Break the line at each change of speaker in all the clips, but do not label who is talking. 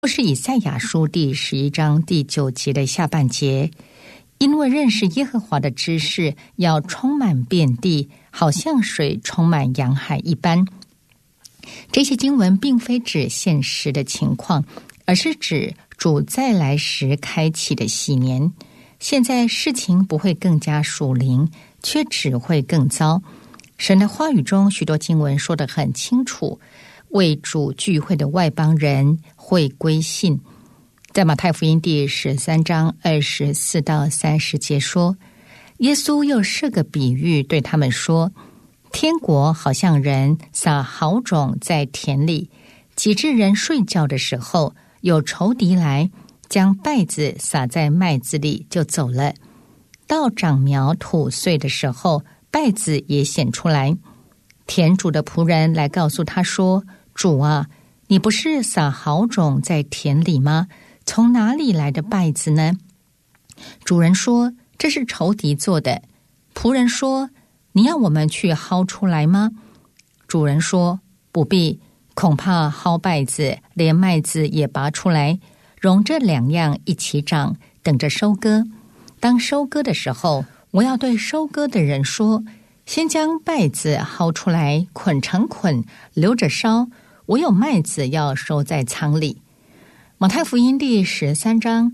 或是以赛亚书第11章第9节的下半节，因为认识耶和华的知识要充满遍地，好像水充满洋海一般。这些经文并非指现实的情况，而是指主再来时开启的禧年。现在事情不会更加属灵，却只会更糟。神的话语中许多经文说得很清楚，为主聚会的外邦人会归信。在马太福音第13章24到30节说，耶稣又设个比喻对他们说，天国好像人撒好种在田里，及至人睡觉的时候，有仇敌来，将稗子撒在麦子里就走了。到长苗吐穗的时候，稗子也显出来。田主的仆人来告诉他说，主啊，你不是撒好种在田里吗？从哪里来的稗子呢？主人说，这是仇敌做的。仆人说，你要我们去薅出来吗？主人说，不必，恐怕薅稗子连麦子也拔出来，容这两样一起长，等着收割。当收割的时候，我要对收割的人说，先将稗子薅出来，捆成捆，留着烧，我有麦子要收在仓里。马太福音第13章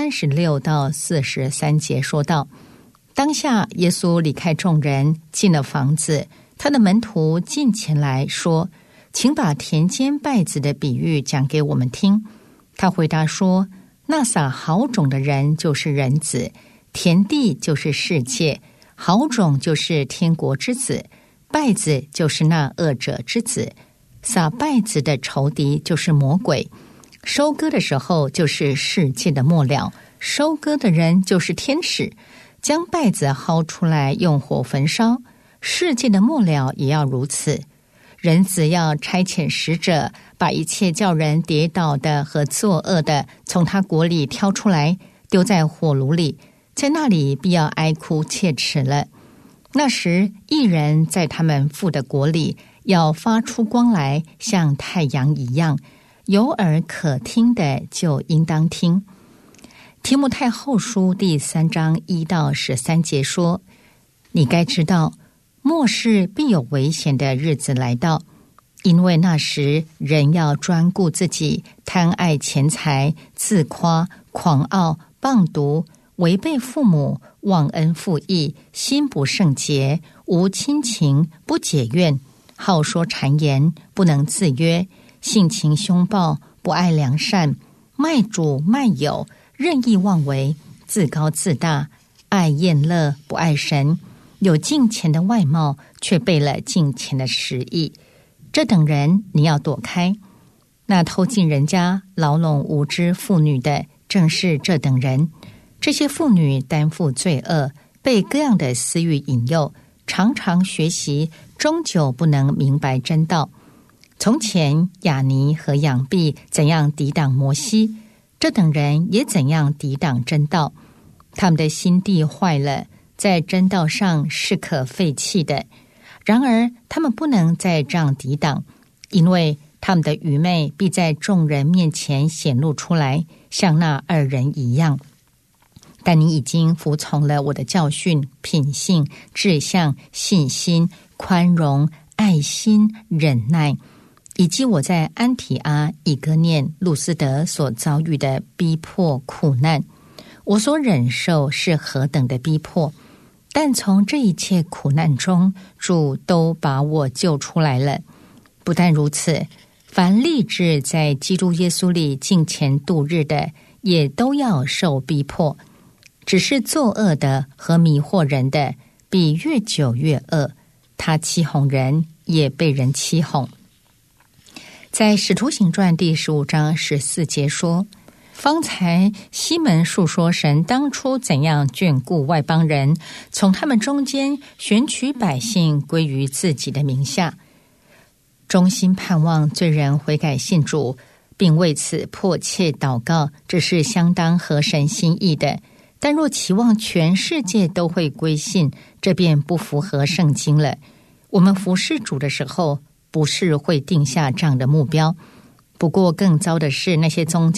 36到43节说道，当下耶稣离开众人，进了房子，他的门徒近前来说，请把田间稗子的比喻讲给我们听。他回答说，那撒好种的人就是人子，田地就是世界，好种就是天国之子，稗子就是那恶者之子。撒稗子的仇敌就是魔鬼，收割的时候就是世界的末了，收割的人就是天使，将稗子薅出来用火焚烧，世界的末了也要如此。人子要差遣使者，把一切叫人跌倒的和作恶的从他国里挑出来，丢在火炉里，在那里必要哀哭切齿了。那时义人在他们父的国里要发出光来，像太阳一样，有耳可听的就应当听。提摩太后书第3章1到13节说，你该知道，末世必有危险的日子来到，因为那时人要专顾自己，贪爱钱财，自夸，狂傲，谤毒，违背父母，忘恩负义，心不圣洁，无亲情，不解怨，好说谗言，不能自约，性情凶暴，不爱良善，卖主卖友，任意妄为，自高自大，爱厌乐，不爱神，有敬虔的外貌，却背了敬虔的实意。这等人你要躲开。那偷进人家，牢笼无知妇女的，正是这等人。这些妇女担负罪恶，被各样的私欲引诱，常常学习，终究不能明白真道。从前亚尼和养毕怎样抵挡摩西，这等人也怎样抵挡真道。他们的心地坏了，在真道上是可废弃的。然而他们不能再这样抵挡，因为他们的愚昧必在众人面前显露出来，像那二人一样。但你已经服从了我的教训、品性、志向、信心、宽容、爱心、忍耐，以及我在安提阿、以哥念、路斯德所遭遇的逼迫苦难。我所忍受是何等的逼迫，但从这一切苦难中，主都把我救出来了。不但如此，凡立志在基督耶稣里敬虔度日的，也都要受逼迫。只是作恶的和迷惑人的，必越久越恶。他欺哄人，也被人欺哄。在使徒行传第15章14节说，方才西门述说神当初怎样眷顾外邦人，从他们中间选取百姓归于自己的名下，衷心盼望罪人悔改信主，并为此迫切祷告，这是相当合神心意的。但若期望全世界都会归信，这便不符合圣经了。我们服侍主的时候，不是会定下这样的目标， 不过更糟的是，那些宗教